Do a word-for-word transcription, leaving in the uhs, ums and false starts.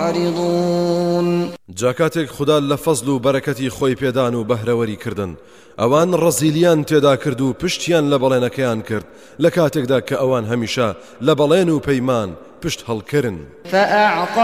معرضون. جاكاتك خدا لفضل بركتي خوي بيدان و بهروري كردن اوان رزيليان تيدا كردو پشتيان لبلينكيان كرد لكاتك دا كأوان هميشا لبلين و پيمان پشت هل كرن. فأعقر